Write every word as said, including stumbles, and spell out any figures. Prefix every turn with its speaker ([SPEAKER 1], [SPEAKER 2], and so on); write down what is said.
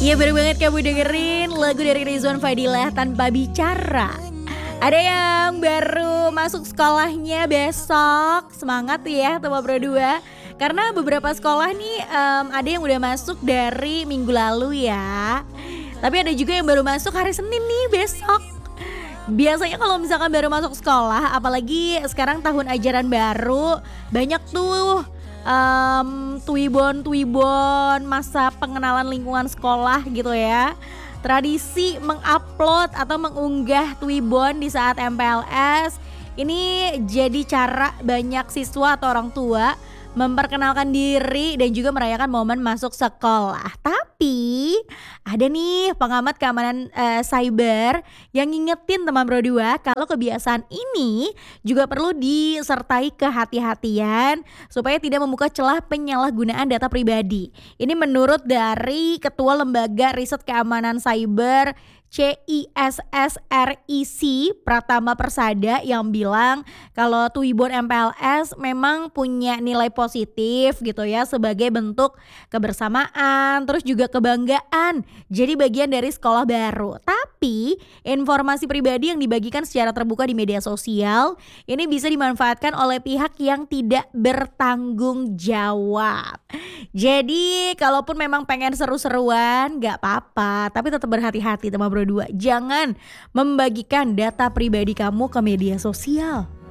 [SPEAKER 1] Iya baru banget kamu dengerin lagu dari Rizwan Fadilah Tanpa Bicara. Ada yang baru masuk sekolahnya besok, semangat ya Tema Pro dua. Karena beberapa sekolah nih um, ada yang udah masuk dari minggu lalu ya. Tapi ada juga yang baru masuk hari Senin nih besok. Biasanya kalau misalkan baru masuk sekolah, apalagi sekarang tahun ajaran baru, banyak tuh um, tuibon-tuibon masa pengenalan lingkungan sekolah gitu ya. Tradisi mengupload atau mengunggah tuibon di saat M P L S ini jadi cara banyak siswa atau orang tua memperkenalkan diri dan juga merayakan momen masuk sekolah. Tapi ada nih pengamat keamanan uh, cyber yang ngingetin teman Pro dua kalau kebiasaan ini juga perlu disertai kehati-hatian supaya tidak membuka celah penyalahgunaan data pribadi. Ini menurut dari Ketua Lembaga Riset Keamanan Cyber C I S S R I C Pratama Persada yang bilang kalau tuibon M P L S memang punya nilai positif gitu ya sebagai bentuk kebersamaan terus juga kebanggaan jadi bagian dari sekolah baru. Tapi informasi pribadi yang dibagikan secara terbuka di media sosial ini bisa dimanfaatkan oleh pihak yang tidak bertanggung jawab. Jadi kalaupun memang pengen seru-seruan gak apa-apa tapi tetap berhati-hati teman Bro dua. Jangan membagikan data pribadi kamu ke media sosial.